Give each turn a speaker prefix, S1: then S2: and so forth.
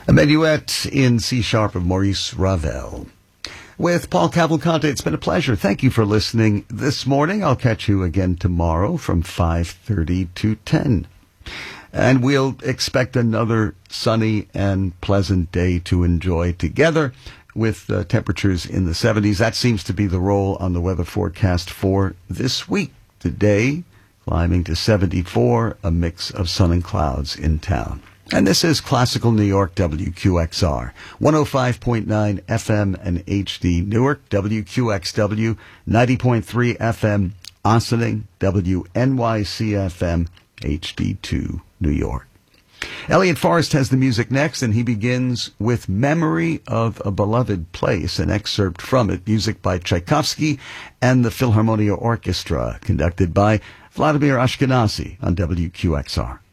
S1: A minuet in C sharp of Maurice Ravel. With Paul Cavalcante, it's been a pleasure. Thank you for listening this morning. I'll catch you again tomorrow from 5:30 to 10. And we'll expect another sunny and pleasant day to enjoy together with temperatures in the 70s. That seems to be the roll on the weather forecast for this week. Today, climbing to 74, a mix of sun and clouds in town. And this is Classical New York, WQXR, 105.9 FM and HD Newark, WQXW, 90.3 FM Ossining, WNYC FM, HD2 New York. Elliot Forrest has the music next, and he begins with Memory of a Beloved Place, an excerpt from it, music by Tchaikovsky and the Philharmonia Orchestra, conducted by Vladimir Ashkenazy on WQXR.